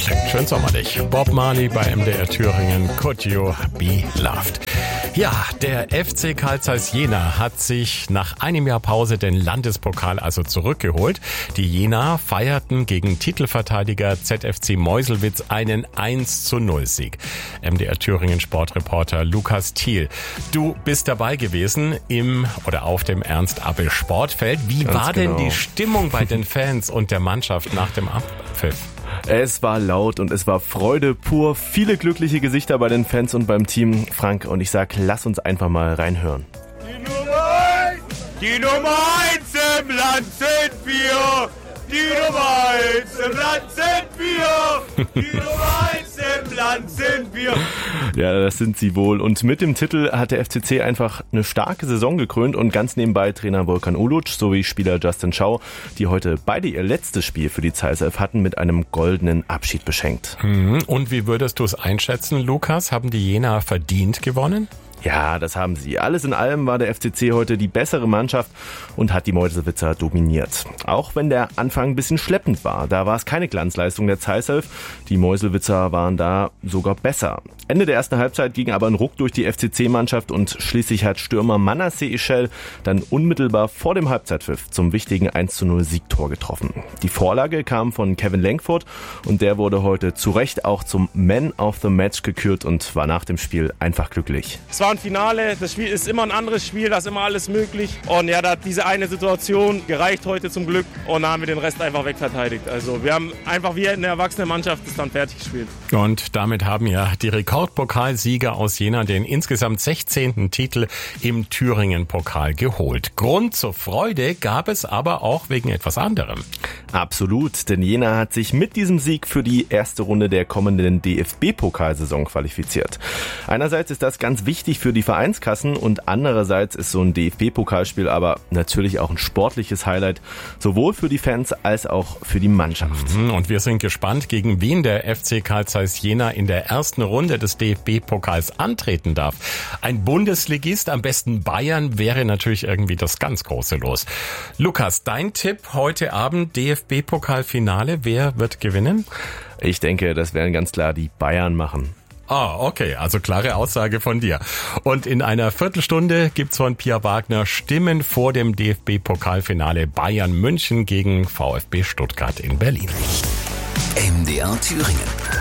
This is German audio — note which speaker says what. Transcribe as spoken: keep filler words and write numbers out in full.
Speaker 1: Klingt schön sommerlich. Bob Marley bei M D R Thüringen, Could You Be Loved? Ja, der F C Carl Zeiss Jena hat sich nach einem Jahr Pause den Landespokal also zurückgeholt. Die Jena feierten gegen Titelverteidiger Z F C Meuselwitz einen eins zu null Sieg. M D R Thüringen Sportreporter Lukas Thiel. Du bist dabei gewesen im oder auf dem Ernst-Appel-Sportfeld. Wie
Speaker 2: Ganz
Speaker 1: war
Speaker 2: genau.
Speaker 1: denn die Stimmung bei den Fans und der Mannschaft nach dem Abpfiff?
Speaker 2: Es war laut und es war Freude pur. Viele glückliche Gesichter bei den Fans und beim Team. Frank, und ich sag, lass uns einfach mal reinhören.
Speaker 3: Die Nummer eins, die Nummer eins im Land sind wir. Die Nummer eins im Land sind wir. Die Nummer eins im Land sind wir.
Speaker 2: Ja, das sind sie wohl. Und mit dem Titel hat der F C C einfach eine starke Saison gekrönt und ganz nebenbei Trainer Volkan Uluc sowie Spieler Justin Schau, die heute beide ihr letztes Spiel für die Zeiss Elf hatten, mit einem goldenen Abschied beschenkt.
Speaker 1: Und wie würdest du es einschätzen, Lukas? Haben die Jena verdient gewonnen?
Speaker 2: Ja, das haben sie. Alles in allem war der F C C heute die bessere Mannschaft und hat die Meuselwitzer dominiert. Auch wenn der Anfang ein bisschen schleppend war. Da war es keine Glanzleistung der Zeiss Elf. Die Meuselwitzer waren da sogar besser. Ende der ersten Halbzeit ging aber ein Ruck durch die F C C-Mannschaft und schließlich hat Stürmer Manasseh Ischel dann unmittelbar vor dem Halbzeitpfiff zum wichtigen eins zu null Siegtor getroffen. Die Vorlage kam von Kevin Lenkfurt und der wurde heute zu Recht auch zum Man of the Match gekürt und war nach dem Spiel einfach glücklich.
Speaker 4: Es war ein Finale, das Spiel ist immer ein anderes Spiel, da ist immer alles möglich. Und ja, da hat diese eine Situation gereicht heute zum Glück und da haben wir den Rest einfach wegverteidigt. Also wir haben einfach wie eine erwachsene Mannschaft das dann fertig gespielt.
Speaker 1: Und damit haben ja die Rekordpokalsieger aus Jena den insgesamt sechzehnten Titel im Thüringen-Pokal geholt. Grund zur Freude gab es aber auch wegen etwas anderem.
Speaker 2: Absolut, denn Jena hat sich mit diesem Sieg für die erste Runde der kommenden D F B-Pokalsaison qualifiziert. Einerseits ist das ganz wichtig für die Vereinskassen und andererseits ist so ein D F B-Pokalspiel aber natürlich auch ein sportliches Highlight, sowohl für die Fans als auch für die Mannschaft.
Speaker 1: Und wir sind gespannt, gegen wen der F C Carl Zeiss Jena in der ersten Runde des D F B-Pokals antreten darf. Ein Bundesligist, am besten Bayern, wäre natürlich irgendwie das ganz große Los. Lukas, dein Tipp heute Abend, D F B-Pokalfinale, wer wird gewinnen?
Speaker 2: Ich denke, das werden ganz klar die Bayern machen.
Speaker 1: Ah, okay, also klare Aussage von dir. Und in einer Viertelstunde gibt's von Pia Wagner Stimmen vor dem D F B-Pokalfinale Bayern München gegen VfB Stuttgart in Berlin.
Speaker 5: M D R Thüringen.